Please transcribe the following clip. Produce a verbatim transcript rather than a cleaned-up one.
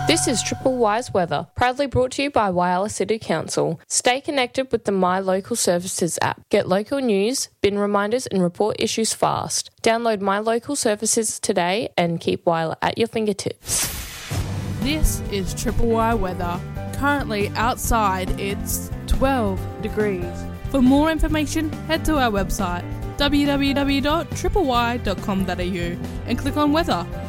This is Triple Wise Weather, proudly brought to you by Whyalla City Council. Stay connected with the My Local Services app. Get local news, bin reminders and report issues fast. Download My Local Services today and keep Whyalla at your fingertips. This is Triple Y Weather. Currently outside it's twelve degrees. For more information, head to our website w w w dot triple y dot com dot a u and click on weather.